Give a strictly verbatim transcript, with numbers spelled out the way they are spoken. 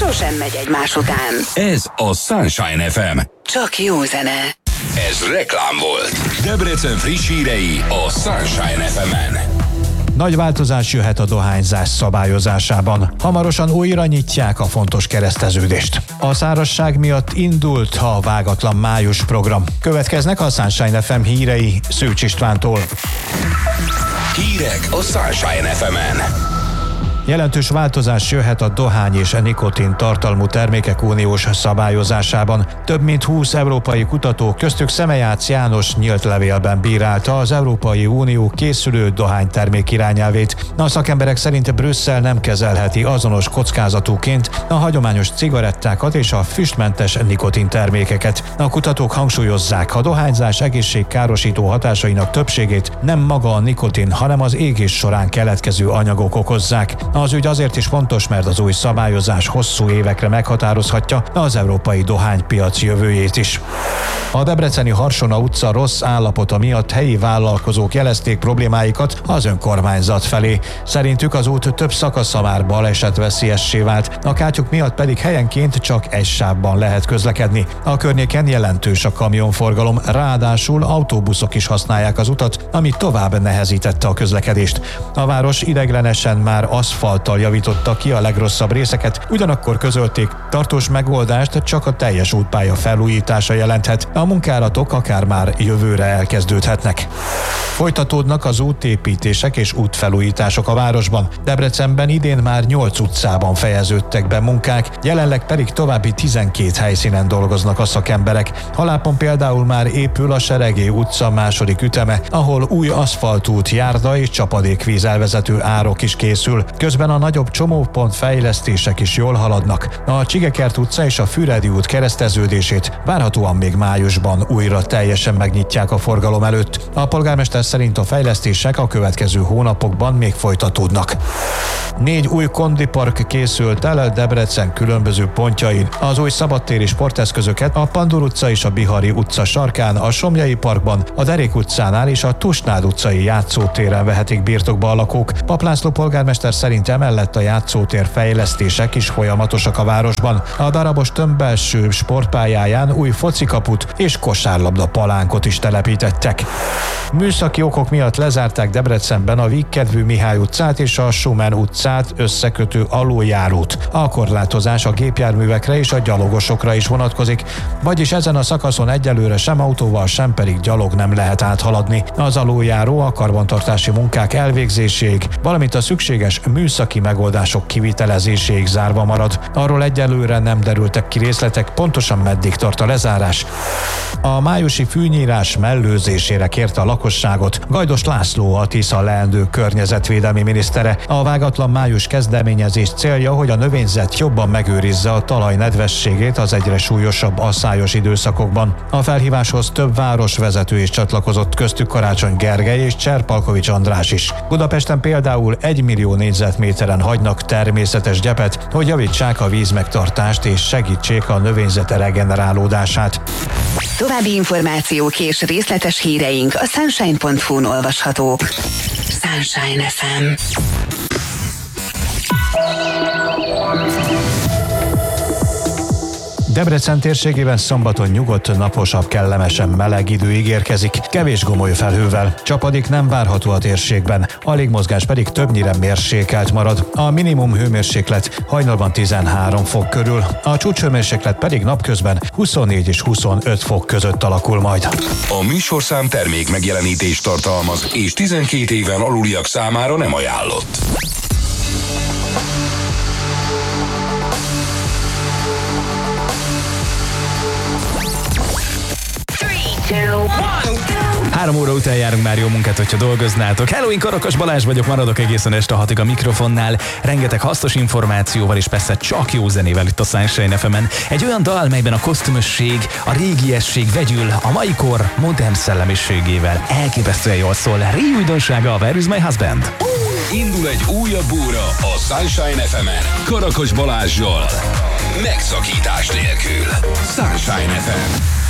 sosem megy egymás után. Ez a Sunshine ef em. Csak jó zene. Ez reklám volt. Debrecen friss hírei a Sunshine ef emen. Nagy változás jöhet a dohányzás szabályozásában. Hamarosan újra nyitják a fontos kereszteződést. A szárazság miatt indult a vágatlan május program. Következnek a Sunshine ef em hírei Szőcs Istvántól. Hírek a Sunshine ef emen. Jelentős változás jöhet a dohány és nikotin tartalmú termékek uniós szabályozásában. Több mint húsz európai kutató, köztük Szemejács János nyílt levélben bírálta az Európai Unió készülő dohánytermék irányelvét. A szakemberek szerint Brüsszel nem kezelheti azonos kockázatúként a hagyományos cigarettákat és a füstmentes nikotin termékeket. A kutatók hangsúlyozzák, a dohányzás egészségkárosító hatásainak többségét nem maga a nikotin, hanem az égés során keletkező anyagok okozzák. Az ügy azért is fontos, mert az új szabályozás hosszú évekre meghatározhatja az európai dohánypiac jövőjét is. A debreceni Harsona utca rossz állapota miatt helyi vállalkozók jelezték problémáikat az önkormányzat felé. Szerintük az út több szakasza már balesetveszélyessé vált, a kátyuk miatt pedig helyenként csak egy sávban lehet közlekedni. A környéken jelentős a kamionforgalom, ráadásul autóbuszok is használják az utat, ami tovább nehezítette a közlekedést. A város ideiglenesen már aszfalttal javította ki a legrosszabb részeket, ugyanakkor közölték, tartós megoldást csak a teljes útpálya felújítása jelenthet. A munkálatok akár már jövőre elkezdődhetnek. Folytatódnak az útépítések és útfelújítások a városban. Debrecenben idén már nyolc utcában fejeződtek be munkák, jelenleg pedig további tizenkét helyszínen dolgoznak a szakemberek. Halápon például már épül a Seregély utca második üteme, ahol új aszfaltút, járda és csapadékvíz elvezető árok is készül. Közben a nagyobb csomópont fejlesztések is jól haladnak. A Csigekert utca és a Füredi út kereszteződését várhatóan még májusban újra teljesen megnyitják a forgalom előtt. A polgármester szerint a fejlesztések a következő hónapokban még folytatódnak. Négy új kondipark készült el Debrecen különböző pontjain. Az új szabadtéri sporteszközöket a Pandur utca és a Bihari utca sarkán, a Somlyai parkban, a Derék utcánál és a Tusnád utcai játszótéren vehetik birtokba a lakók. Pap László polgármester szerint emellett a játszótér fejlesztések is folyamatosak a városban. A Darabos tömb belső sportpályáján új focikaput és kosárlabda palánkot is telepítettek. Műszaki okok miatt lezárták Debrecenben a Vígkedvű Mihály utcát és a Schumann utcát összekötő aluljárót. A korlátozás a gépjárművekre és a gyalogosokra is vonatkozik, vagyis ezen a szakaszon egyelőre sem autóval, sem pedig gyalog nem lehet áthaladni. Az aluljáró a karbantartási munkák elvégzéséig, valamint a szükséges műszaki megoldások kivitelezéséig zárva marad. Arról egyelőre nem derültek ki részletek, pontosan meddig tart a lezárás. A májusi fűnyírás mellőzésére kérte a lakosságot Gajdos László, a Tisza leendő környezetvédelmi minisztere. A vágatlan május kezdeményezés célja, hogy a növényzet jobban megőrizze a talaj nedvességét az egyre súlyosabb asszályos időszakokban. A felhíváshoz több városvezető is csatlakozott, köztük Karácsony Gergely és Cserpalkovics András is. Budapesten például egy millió négyzetméteren hagynak természetes gyepet, hogy javítsák a vízmegtartást és segítsék a növényzet regenerálódását. További információk és részletes híreink a sunshine pont hu-n olvashatók. Sunshine ef em. Debrecen térségében szombaton nyugodt, naposabb, kellemesen meleg idő ígérkezik, kevés gomoly felhővel. Csapadék nem várható a térségben, a légmozgás pedig többnyire mérsékelt marad. A minimum hőmérséklet hajnalban tizenhárom fok körül, a csúcshőmérséklet pedig napközben huszonnégy és huszonöt fok között alakul majd. A műsorszám termék megjelenítést tartalmaz, és tizenkét éven aluliak számára nem ajánlott. Három óra után járunk, már jó munkát, hogyha dolgoznátok. Hello, én Karakos Balázs vagyok, maradok egészen este hatig a mikrofonnál. Rengeteg hasznos információval és persze csak jó zenével itt a Sunshine ef emen. Egy olyan dal, melyben a kosztümösség, a régiesség vegyül a mai kor modern szellemiségével. Elképesztően jól szól. Ré újdonsága a Where is my husband? Indul egy újabb óra a Sunshine ef emen Karakos Balázsjal. Megszakítás nélkül. Sunshine ef em.